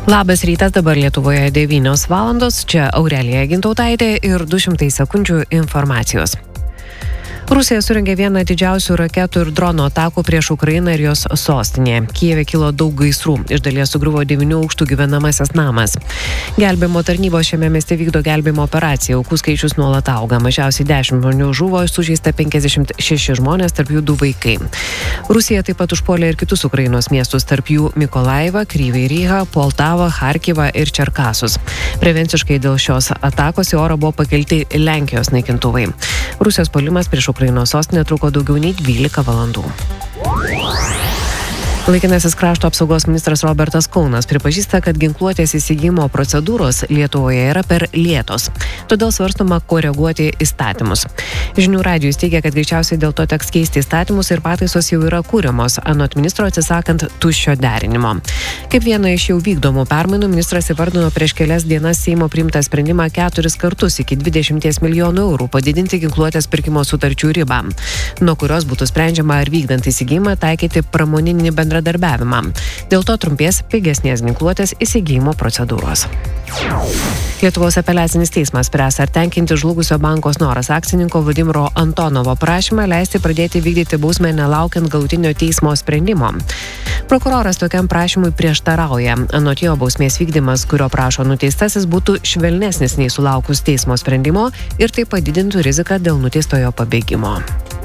Labas rytas, dabar Lietuvoje 9 valandos, čia Aurelija Gintautaitė ir 200 sekundžių informacijos. Rusija surengė vieną didžiausių raketų ir dronų atakų prieš Ukrainą ir jos sostinėje. Kijeve kilo daug gaisrų, iš dalies sugriuvo 9 aukštų gyvenamasis namas. Gelbėjimo tarnybos šiame mieste vykdo gelbėjimo operaciją, aukų skaičius nuolat auga. Mažiausiai 10 žmonių žuvo, sužeista 56 žmonės, tarp jų 2 vaikai. Rusija taip pat užpuolė ir kitus Ukrainos miestus, tarp jų Mikolaivą, Kryvį Rygą, Poltavą, Charkivą ir Čerkasus. Prevenciškai dėl šios atakos į orą buvo pakelti Lenkijos naikintuvai. Rusijos puolimas prieš Ukrainos sostinę truko daugiau nei 12 valandų. Laikinasis krašto apsaugos ministras Robertas Kaunas pripažįsta, kad ginkluotės įsigijimo procedūros Lietuvoje yra per lėtos. Todėl svarstoma koreguoti įstatymus. Žinių radijui teigia, kad greičiausiai dėl to teks keisti įstatymus ir pataisos jau yra kūriamos, anot ministro atsisakant tuščio derinimo. Kaip vieną iš jau vykdomų permainų ministras įvardino prieš kelias dienas Seimo priimtą sprendimą 4 kartus iki 20 milijonų eurų padidinti ginkluotės pirkimo sutarčių ribą, nuo kurios būtų sprendžiama ar vykdant įsigijimą taikyti pramoninį bendradarbiavimą. Dėl to trumpės pigesnės ginkluotės įsigijimo procedūros. Lietuvos apeliacinis teismas spręs, ar tenkinti žlugusio bankos Noras akcininko Vladimiro Antonovo prašymą leisti pradėti vykdyti bausmę nelaukiant galutinio teismo sprendimo. Prokuroras tokiam prašymui prieštarauja. Anot jo, bausmės vykdymas, kurio prašo nuteistasis, būtų švelnesnis nei sulaukus teismo sprendimo ir tai padidintų riziką dėl nuteistojo pabėgimo.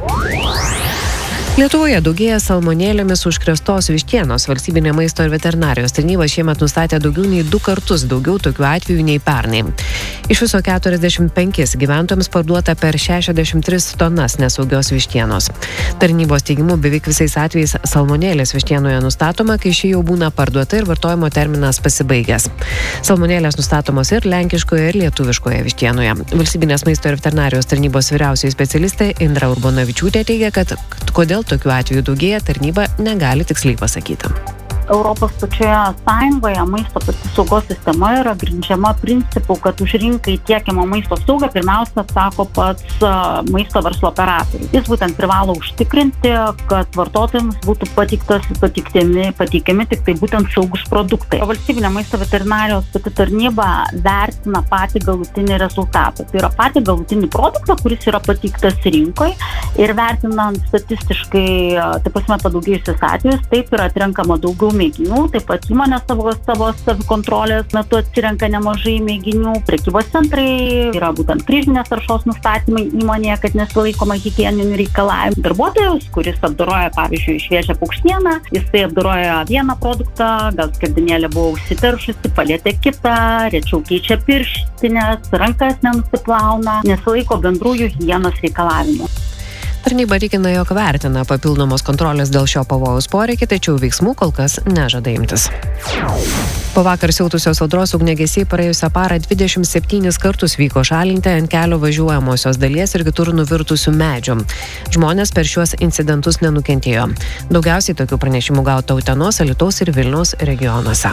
Lietuvoje daugėja salmonėlėmis užkrėstos vištienos. Valstybinė maisto ir veterinarijos tarnyba šiemet nustatė daugiau nei 2 kartus daugiau tokių atvejų nei pernai. Iš viso 45 gyventojams parduota per 63 tonas nesaugios vištienos. Tarnybos teigimu beveik visais atvejais salmonėlės vištienoje nustatoma, kai ši jau būna parduota ir vartojimo terminas pasibaigęs. Salmonėlės nustatomos ir lenkiškoje, ir lietuviškoje vištienoje. Valstybinės maisto ir veterinarijos tarnybos vyriausioji specialistė Indra Urbonavičiūtė teigia, kad kodėl tokių atvejų daugėja, tarnyba negali tiksliai pasakyti. Europos pačioje sąjungoje maisto saugos sistema yra grindžiama principu, kad už rinkai tiekiamą maisto saugą pirmiausia atsako pats maisto verslo operatorius. Jis būtent privalo užtikrinti, kad vartotojams būtų pateikiami tik tai būtent saugus produktai. Valstybinė maisto veterinarijos pati tarnyba vertina patį galutinį rezultatą. Tai yra patį galutinį produktą, kuris yra pateiktas rinkoje ir vertinant statistiškai, taip prasme padaugėjusius atvejus, taip yra atrenkama daugiau mėginių, taip pat įmonės savo savikontrolės metu atsirenka nemažai mėginių, prekybos centrai, yra būtent kryžminės taršos nustatymai įmonėje, kad nesilaikoma higieninių reikalavimų. Darbuotojas, kuris apdoroja, pavyzdžiui, šviežią paukštieną, jisai apdoroja vieną produktą, gal skardinėlė buvo užsiteršusi, palietė kitą, rečiau keičia pirštines, rankas nenusiplauna, nesilaiko bendrųjų higienos reikalavimų. Tarnyba tikina, jog vertina papildomos kontrolės dėl šio pavojaus poreikį, tačiau veiksmų kol kas nežada imtis. Po vakar siautusios audros ugniagesiai praėjusią parą 27 kartus vyko šalinti ant kelio važiuojamosios dalies ir kitur nuvirtusių medžių. Žmonės per šiuos incidentus nenukentėjo. Daugiausiai tokių pranešimų gauta Utenos, Alytaus ir Vilniaus regionuose.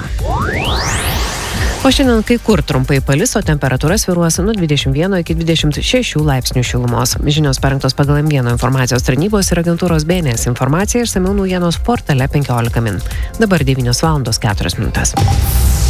O šiandien kai kur trumpai palis, o temperatūra svyruos nuo 21 iki 26 laipsnių šilumos. Žinios parengtos pagal M1 informacijos tarnybos ir agentūros BNS informacija, išsamiau naujienos portale 15 min. Dabar 9 valandos 4 minutės.